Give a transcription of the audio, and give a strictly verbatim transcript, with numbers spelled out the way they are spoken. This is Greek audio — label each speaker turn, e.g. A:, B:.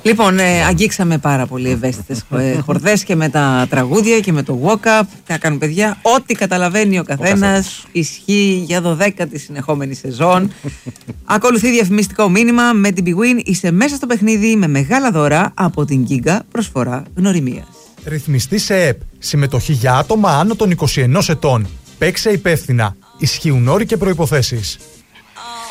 A: Λοιπόν, ε, αγγίξαμε πάρα πολύ ευαίσθητες ε, χορδές και με τα τραγούδια και με το walk-up. Τι να κάνουν, παιδιά, ό,τι καταλαβαίνει ο καθένας ισχύει για δωδέκατη συνεχόμενη σεζόν. Ακολουθεί διαφημιστικό μήνυμα με την Big Win. Είσαι μέσα στο παιχνίδι με μεγάλα δώρα από την Giga, προσφορά γνωριμίας.
B: Ρυθμιστή σε ΕΠ. Συμμετοχή για άτομα άνω των είκοσι ενός ετών. Παίξε υπεύθυνα. Ισχύουν όροι και προϋποθέσεις.